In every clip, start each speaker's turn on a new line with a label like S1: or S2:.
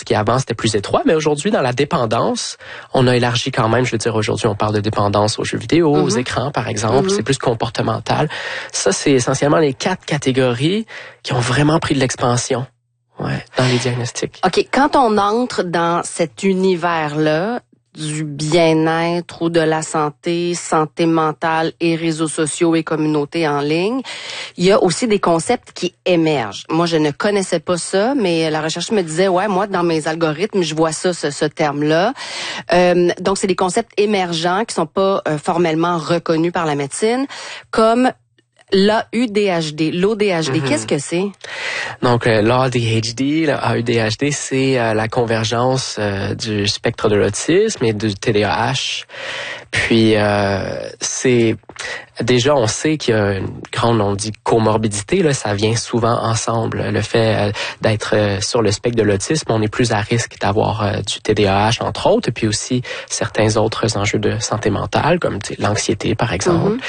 S1: qui avant c'était plus étroit, mais aujourd'hui dans la dépendance, on a élargi quand même. Je veux dire, aujourd'hui on parle de dépendance aux jeux vidéo, aux écrans par exemple. C'est plus comportemental. Ça, c'est essentiellement les 4 catégories qui ont vraiment pris de l'expansion. Ouais, dans les diagnostics.
S2: OK, quand on entre dans cet univers-là du bien-être ou de la santé mentale et réseaux sociaux et communautés en ligne, il y a aussi des concepts qui émergent. Moi, je ne connaissais pas ça, mais la recherche me disait, ouais, moi, dans mes algorithmes, je vois ça, ce terme-là. Donc, c'est des concepts émergents qui sont pas formellement reconnus par la médecine, comme l'AUDHD. L'ODHD, qu'est-ce que c'est?
S1: Donc, l'ADHD, l'AUDHD, c'est la convergence du spectre de l'autisme et du TDAH. Puis, c'est... Déjà, on sait qu'il y a une grande, on dit comorbidité, là, ça vient souvent ensemble. Le fait d'être sur le spectre de l'autisme, on est plus à risque d'avoir du TDAH, entre autres, et puis aussi certains autres enjeux de santé mentale, comme l'anxiété, par exemple.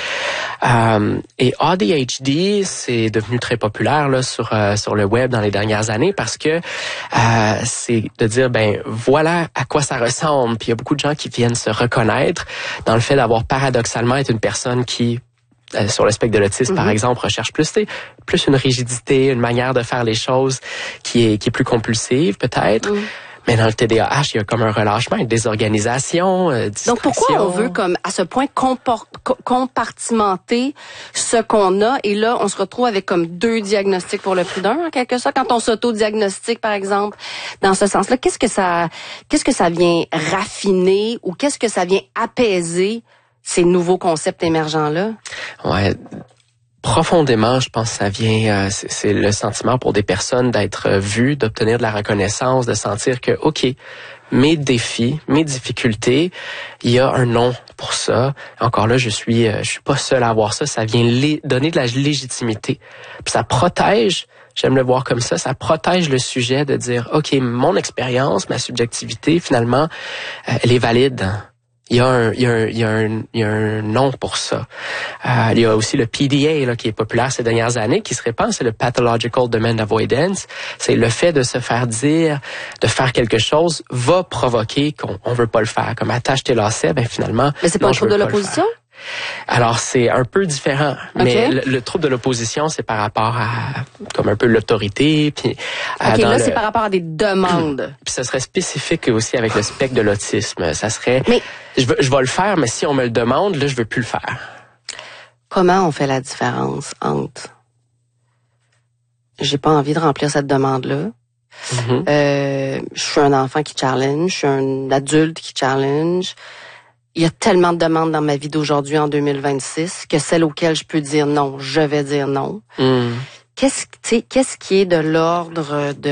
S1: Et ADHD, c'est devenu très populaire là sur le web dans les dernières années parce que c'est de dire, ben voilà à quoi ça ressemble. Puis il y a beaucoup de gens qui viennent se reconnaître dans le fait d'avoir paradoxalement être une personne qui sur le spectre de l'autisme, par exemple, recherche plus une rigidité, une manière de faire les choses qui est plus compulsive, peut-être. Mais dans le TDAH, il y a comme un relâchement, une désorganisation, distraction.
S2: Donc, pourquoi on veut, comme, à ce point, compartimenter ce qu'on a? Et là, on se retrouve avec comme 2 diagnostics pour le prix d'un, en quelque sorte. Quand on s'auto-diagnostique, par exemple, dans ce sens-là, qu'est-ce que ça vient raffiner ou qu'est-ce que ça vient apaiser ces nouveaux concepts émergents-là?
S1: Ouais. Profondément, je pense que ça vient, c'est le sentiment pour des personnes d'être vues, d'obtenir de la reconnaissance, de sentir que, OK, mes défis, mes difficultés, il y a un nom pour ça. Encore là, je suis pas seul à avoir ça. Ça vient donner de la légitimité. Puis ça protège, j'aime le voir comme ça protège le sujet de dire, OK, mon expérience, ma subjectivité, finalement, elle est valide. Il y a un nom pour ça. Il y a aussi le PDA là, qui est populaire ces dernières années, qui se répand, c'est le Pathological Demand Avoidance. C'est le fait de se faire dire, de faire quelque chose va provoquer qu'on veut pas le faire. Comme attache tes lacets, ben finalement.
S2: Mais c'est pas un trouble de l'opposition?
S1: Alors, c'est un peu différent. Mais le trouble de l'opposition, c'est par rapport à comme un peu l'autorité. Puis,
S2: c'est par rapport à des demandes.
S1: Puis ça serait spécifique aussi avec le spectre de l'autisme. Ça serait, je vais le faire, mais si on me le demande, là, je veux plus le faire.
S2: Comment on fait la différence entre j'ai pas envie de remplir cette demande-là, je suis un enfant qui challenge, je suis un adulte qui challenge. Il y a tellement de demandes dans ma vie d'aujourd'hui en 2026 que celles auxquelles je peux dire non, je vais dire non. Qu'est-ce qui est de l'ordre de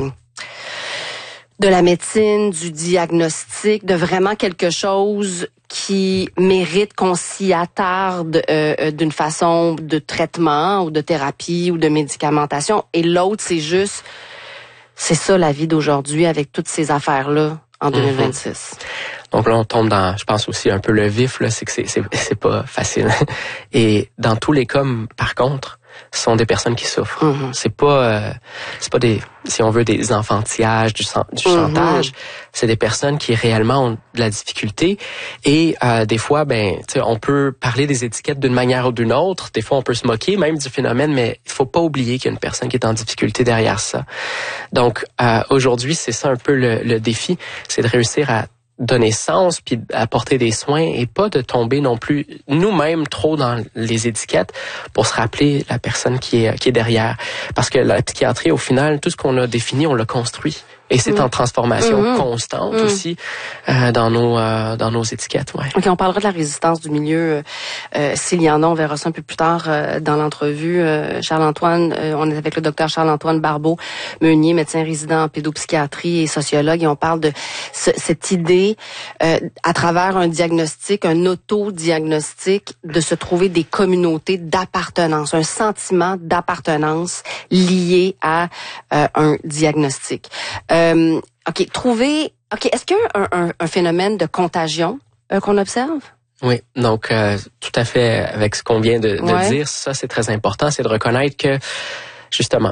S2: la médecine, du diagnostic, de vraiment quelque chose qui mérite qu'on s'y attarde d'une façon de traitement ou de thérapie ou de médicamentation. Et l'autre, c'est ça la vie d'aujourd'hui avec toutes ces affaires-là en 2026.
S1: Donc là, on tombe dans, je pense aussi un peu le vif, là, c'est que c'est pas facile. Et dans tous les cas, par contre, ce sont des personnes qui souffrent. C'est pas des, si on veut, des enfantillages, du chantage. C'est des personnes qui réellement ont de la difficulté. Et des fois, on peut parler des étiquettes d'une manière ou d'une autre. Des fois, on peut se moquer même du phénomène, mais il faut pas oublier qu'il y a une personne qui est en difficulté derrière ça. Donc, aujourd'hui, c'est ça un peu le défi, c'est de réussir à donner sens puis apporter des soins et pas de tomber non plus nous-mêmes trop dans les étiquettes pour se rappeler la personne qui est derrière. Parce que la psychiatrie, au final, tout ce qu'on a défini, on l'a construit. Et c'est en transformation constante aussi dans nos étiquettes. Ouais.
S2: OK, on parlera de la résistance du milieu. S'il y en a, on verra ça un peu plus tard dans l'entrevue. Charles-Antoine, on est avec le docteur Charles-Antoine Barbeau-Meunier, médecin résident en pédopsychiatrie et sociologue. Et on parle de cette idée, à travers un diagnostic, un auto-diagnostic, de se trouver des communautés d'appartenance, un sentiment d'appartenance lié à un diagnostic. OK, est-ce qu'il y a un phénomène de contagion qu'on observe?
S1: Oui, donc tout à fait avec ce qu'on vient de dire, ça c'est très important, c'est de reconnaître que justement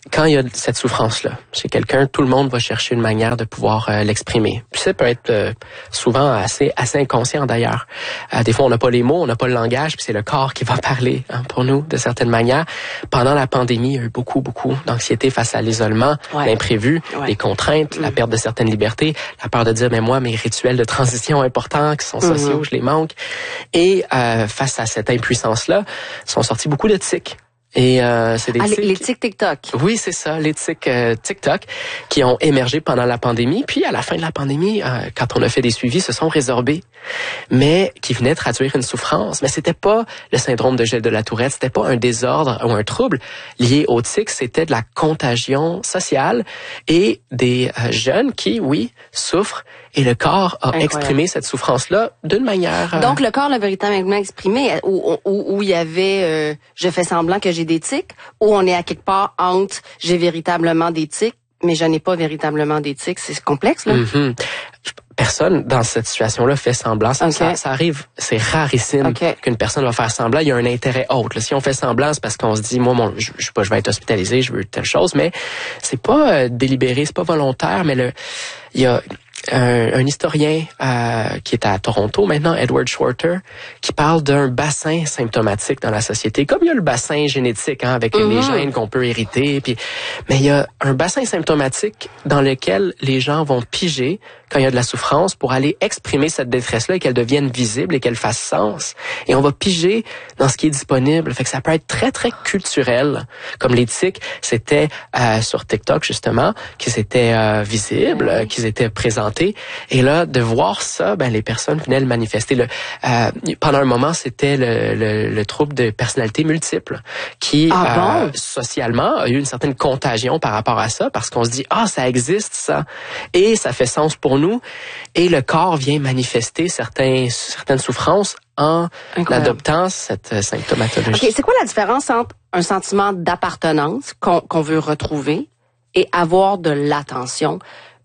S1: quand il y a cette souffrance-là chez quelqu'un, tout le monde va chercher une manière de pouvoir l'exprimer. Puis ça peut être souvent assez inconscient d'ailleurs. Des fois, on n'a pas les mots, on n'a pas le langage, puis c'est le corps qui va parler pour nous de certaines manières. Pendant la pandémie, il y a eu beaucoup d'anxiété face à l'isolement, l'imprévu, les contraintes, la perte de certaines libertés, la peur de dire, mais moi, mes rituels de transition importants qui sont sociaux, je les manque. Et face à cette impuissance-là, sont sortis beaucoup de tics. Et c'est des tics...
S2: les tics TikTok.
S1: Oui, c'est ça, les tics TikTok qui ont émergé pendant la pandémie. Puis à la fin de la pandémie, quand on a fait des suivis, se sont résorbés, mais qui venaient traduire une souffrance. Mais c'était pas le syndrome de gel de la Tourette, c'était pas un désordre ou un trouble lié aux tics, c'était de la contagion sociale et des jeunes qui, oui, souffrent. Et le corps a exprimé cette souffrance-là d'une manière...
S2: Donc, le corps l'a véritablement exprimé, où il y avait je fais semblant que j'ai des tics, ou on est à quelque part entre j'ai véritablement des tics, mais je n'ai pas véritablement des tics. C'est complexe, là.
S1: Mm-hmm. Personne dans cette situation-là fait semblant. Ça arrive, c'est rarissime qu'une personne va faire semblant. Il y a un intérêt autre. Si on fait semblant, c'est parce qu'on se dit, moi, je vais être hospitalisé, je veux telle chose, mais c'est pas délibéré, c'est pas volontaire, mais il y a un historien qui est à Toronto maintenant, Edward Shorter, qui parle d'un bassin symptomatique dans la société. Comme il y a le bassin génétique avec les gènes qu'on peut hériter, mais il y a un bassin symptomatique dans lequel les gens vont piger quand il y a de la souffrance pour aller exprimer cette détresse-là et qu'elle devienne visible et qu'elle fasse sens. Et on va piger dans ce qui est disponible. Fait que ça peut être très, très culturel. Comme les tics, c'était sur TikTok, justement, qu'ils étaient visibles, qu'ils étaient présentés. Et là, de voir ça, les personnes venaient le manifester. Pendant un moment, c'était le trouble de personnalité multiple qui, socialement, a eu une certaine contagion par rapport à ça parce qu'on se dit, ça existe, ça. Et ça fait sens pour nous. Et le corps vient manifester certaines souffrances en adoptant cette symptomatologie.
S2: OK, c'est quoi la différence entre un sentiment d'appartenance qu'on veut retrouver et avoir de l'attention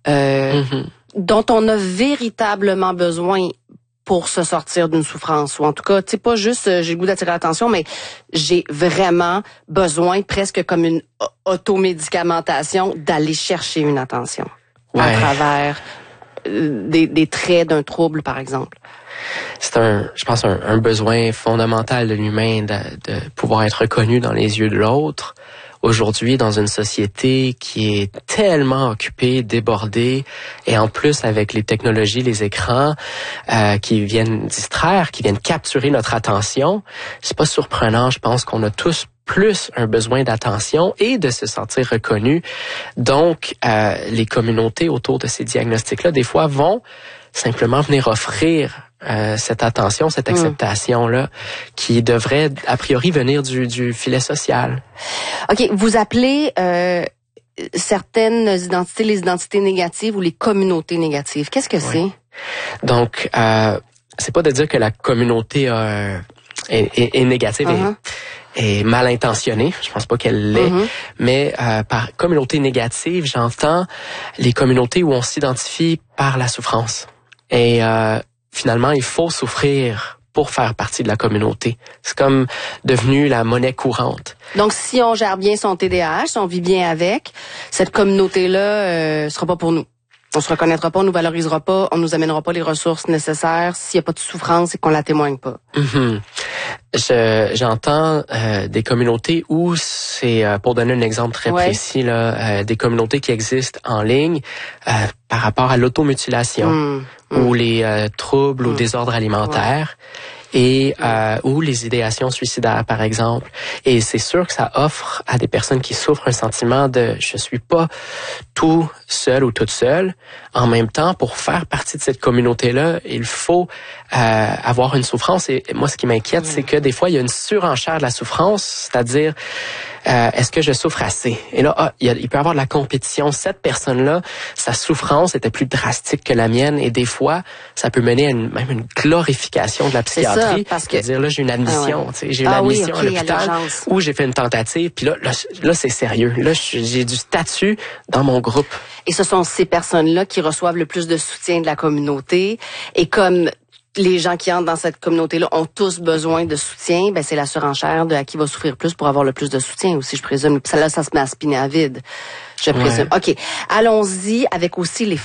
S2: dont on a véritablement besoin pour se sortir d'une souffrance, ou en tout cas, tu sais, pas juste j'ai le goût d'attirer l'attention, mais j'ai vraiment besoin, presque comme une automédicamentation, d'aller chercher une attention à travers des traits d'un trouble, par exemple.
S1: C'est je pense, un besoin fondamental de l'humain de pouvoir être reconnu dans les yeux de l'autre. Aujourd'hui, dans une société qui est tellement occupée, débordée, et en plus avec les technologies, les écrans qui viennent distraire, qui viennent capturer notre attention, c'est pas surprenant, je pense qu'on a tous plus un besoin d'attention et de se sentir reconnu. Donc, les communautés autour de ces diagnostics-là, des fois, vont simplement venir offrir cette attention, cette acceptation-là, qui devrait, a priori, venir du filet social.
S2: OK, vous appelez certaines identités les identités négatives ou les communautés négatives. Qu'est-ce que c'est?
S1: Donc, c'est pas de dire que la communauté est négative et mal intentionnée. Je pense pas qu'elle l'est. Mais par communauté négative, j'entends les communautés où on s'identifie par la souffrance. Et finalement, il faut souffrir pour faire partie de la communauté. C'est comme devenu la monnaie courante.
S2: Donc, si on gère bien son TDAH, si on vit bien avec, cette communauté-là sera pas pour nous. On se reconnaîtra pas, on nous valorisera pas, on nous amènera pas les ressources nécessaires s'il y a pas de souffrance et qu'on la témoigne pas.
S1: J'entends des communautés où c'est, pour donner un exemple très précis, là, des communautés qui existent en ligne par rapport à l'automutilation ou les troubles ou désordres alimentaires. Et ou les idéations suicidaires, par exemple. Et c'est sûr que ça offre à des personnes qui souffrent un sentiment de « je suis pas tout seul ou toute seule ». En même temps, pour faire partie de cette communauté-là, il faut avoir une souffrance. Et moi, ce qui m'inquiète, c'est que des fois, il y a une surenchère de la souffrance, c'est-à-dire est-ce que je souffre assez? Et là, il peut y avoir de la compétition. Cette personne-là, sa souffrance était plus drastique que la mienne. Et des fois, ça peut mener à même une glorification de la psychiatrie.
S2: C'est ça, parce que...
S1: dire, là, j'ai une admission. J'ai eu l'admission à l'hôpital où j'ai fait une tentative. Puis là c'est sérieux. Là, j'ai du statut dans mon groupe.
S2: Et ce sont ces personnes-là qui reçoivent le plus de soutien de la communauté. Et comme les gens qui entrent dans cette communauté-là ont tous besoin de soutien, ben c'est la surenchère de à qui va souffrir plus pour avoir le plus de soutien aussi, je présume. Puis ça se met à spinner à vide, je présume. OK. Allons-y avec aussi les